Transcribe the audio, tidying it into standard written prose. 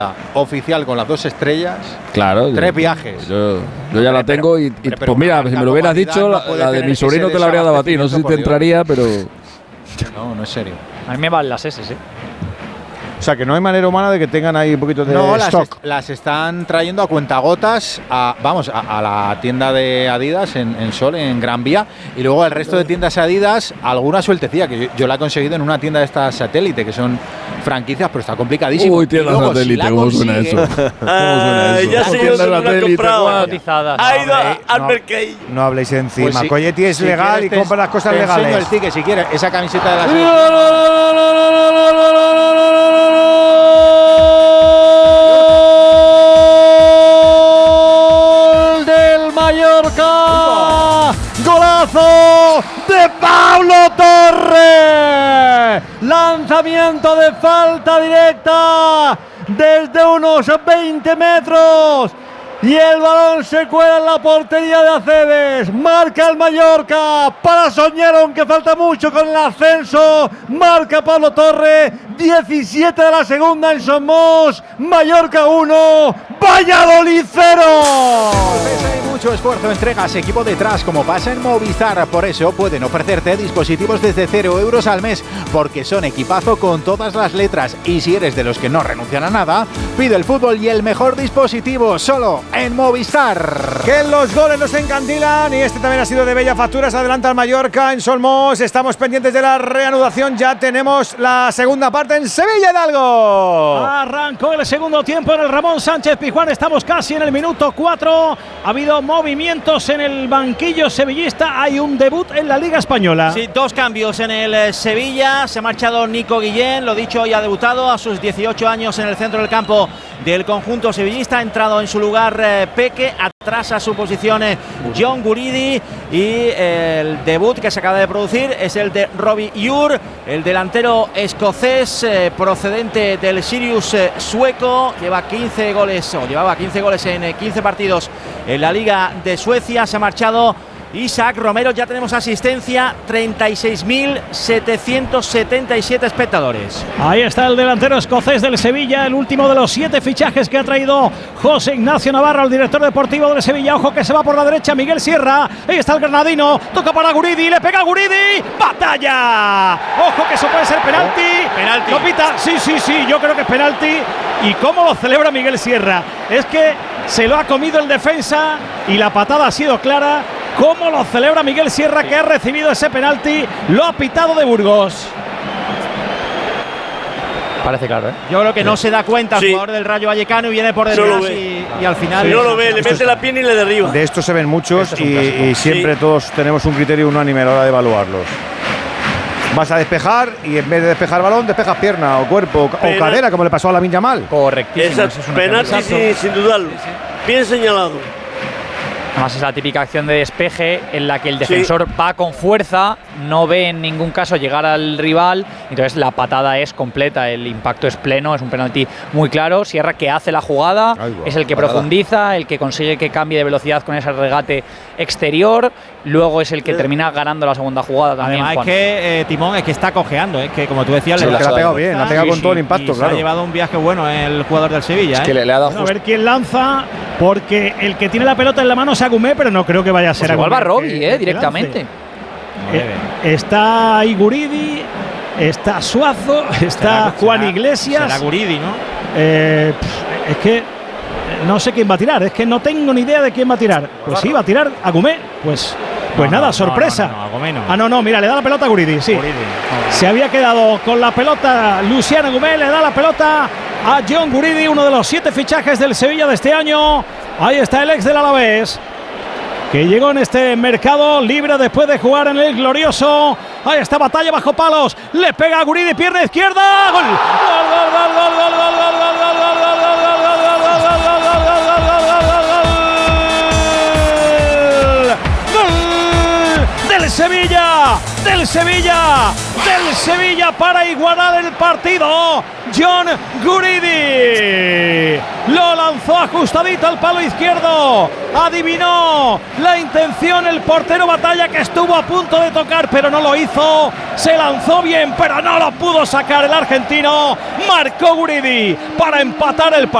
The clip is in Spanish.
oficial con las 2 estrellas. Claro. 3 viajes. Yo ya la tengo y pues mira, si me lo hubieras dicho, la de mi sobrino te la habría dado a ti. No sé si te entraría, pero… No es serio. A mí me van las S, ¿eh? O sea, que no hay manera humana de que tengan ahí un poquito de stock. Las están trayendo a cuentagotas a la tienda de Adidas en Sol, en Gran Vía, y luego el resto de tiendas Adidas, alguna sueltecilla, que yo la he conseguido en una tienda de estas satélite, que son franquicias, pero está complicadísimo. Uy, tienda satélite, ¿cómo suena eso? Ya sé yo dónde lo he comprado. Ha ido al Mercadillo. No habléis encima. Pues Coyetti es legal y compra las cosas legales. Te enseño el ticket si quieres, esa camiseta de la del Mallorca. Golazo de Pablo Torre. Lanzamiento de falta directa desde unos 20 metros. Y el balón se cuela en la portería de Aceves. Marca el Mallorca para soñar, aunque falta mucho con el ascenso. Marca Pablo Torre. 17 de la segunda en Somos. Mallorca 1, Valladolid 0. Hay mucho esfuerzo, entregas, equipo detrás, como pasa en Movistar. Por eso pueden ofrecerte dispositivos desde 0 euros al mes, porque son equipazo con todas las letras. Y si eres de los que no renuncian a nada, pide el fútbol y el mejor dispositivo solo en Movistar. Que los goles nos encandilan y este también ha sido de bella factura. Se adelanta el Mallorca en Solmos. Estamos pendientes de la reanudación. Ya tenemos la segunda parte en Sevilla, Hidalgo. Arrancó el segundo tiempo en el Ramón Sánchez Pizjuán. Estamos casi en el minuto 4. Ha habido movimientos en el banquillo sevillista. Hay un debut en la Liga Española. Sí, 2 cambios en el Sevilla. Se ha marchado Nico Guillén, lo dicho, hoy ha debutado a sus 18 años en el centro del campo del conjunto sevillista. Ha entrado en su lugar Peque, atrás a su posición John Guridi, y el debut que se acaba de producir es el de Robbie Ure, el delantero escocés procedente del Sirius sueco. Llevaba 15 goles en 15 partidos en la Liga de Suecia. Se ha marchado Isaac Romero. Ya tenemos asistencia, 36.777 espectadores. Ahí está el delantero escocés del Sevilla, el último de los 7 fichajes que ha traído José Ignacio Navarro, el director deportivo del Sevilla. Ojo que se va por la derecha Miguel Sierra. Ahí está el granadino, toca para Guridi, le pega a Guridi, batalla. Ojo que eso puede ser penalti. Penalti. Lo pita, sí, yo creo que es penalti. ¿Y cómo lo celebra Miguel Sierra? Es que se lo ha comido el defensa y la patada ha sido clara. ¿Cómo lo celebra Miguel Sierra, que ha recibido ese penalti? Lo ha pitado de Burgos. Parece claro, ¿eh? Yo creo que no se da cuenta el jugador del Rayo Vallecano y viene por detrás y al final… Si no lo ve, le mete la pierna y le derriba. De estos se ven muchos y siempre todos tenemos un criterio unánime a la hora de evaluarlos. Vas a despejar y en vez de despejar balón, despejas pierna o cuerpo o cadera, como le pasó a Lamine Yamal. Correctísimo. Esa penalti sin dudarlo. Bien señalado. Además es la típica acción de despeje en la que el defensor va con fuerza, no ve en ningún caso llegar al rival, entonces la patada es completa, el impacto es pleno, es un penalti muy claro. Sierra, que hace la jugada, es el que profundiza, el que consigue que cambie de velocidad con ese regate exterior, luego es el que termina ganando la segunda jugada también. Además, es que Timón es que está cojeando, es que como tú decías, le ha pegado bien, le ha pegado con todo el impacto, claro. Se ha llevado un viaje bueno el jugador del Sevilla. Es que le ha dado a ver quién lanza, porque el que tiene la pelota en la mano es Agumé, pero no creo que vaya a ser Agumé. Igual va Robbie, directamente. Está Guridi, está Suazo, está Juan Iglesias. Será Guridi, ¿no? Es que no sé quién va a tirar, es que no tengo ni idea de quién va a tirar. Pues sí, va a tirar Agumé, pues nada, sorpresa. No, mira, le da la pelota a Guridi, sí. Se había quedado con la pelota Luciano Agumé, le da la pelota a John Guridi, uno de los 7 fichajes del Sevilla de este año. Ahí está el ex del Alavés, que llegó en este mercado libre después de jugar en el glorioso. Ahí está, batalla bajo palos, le pega a Guridi, pierna izquierda, gol. Del Sevilla para igualar el partido. John Guridi lo lanzó ajustadito al palo izquierdo. Adivinó la intención el portero Batalla, que estuvo a punto de tocar, pero no lo hizo. Se lanzó bien, pero no lo pudo sacar el argentino. Marcó Guridi para empatar el partido.